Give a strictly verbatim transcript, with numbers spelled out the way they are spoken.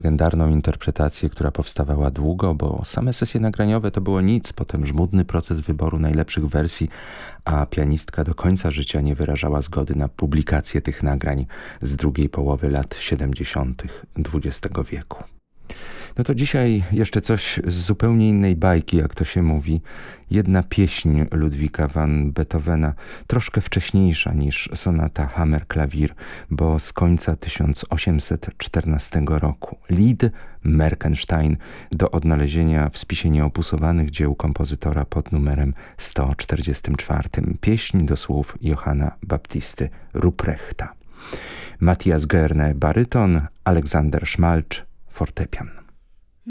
legendarną interpretację, która powstawała długo, bo same sesje nagraniowe to było nic, potem żmudny proces wyboru najlepszych wersji, a pianistka do końca życia nie wyrażała zgody na publikację tych nagrań z drugiej połowy lat siedemdziesiątych dwudziestego wieku. No to dzisiaj jeszcze coś z zupełnie innej bajki, jak to się mówi. Jedna pieśń Ludwika van Beethovena, troszkę wcześniejsza niż sonata Hammer-Klawir, bo z końca tysiąc osiemset czternastego roku. Lied Merkenstein, do odnalezienia w spisie nieopusowanych dzieł kompozytora pod numerem sto czterdziestym czwartym. Pieśń do słów Johanna Baptisty Ruprechta. Matthias Goerne baryton, Aleksander Szmalcz fortepian.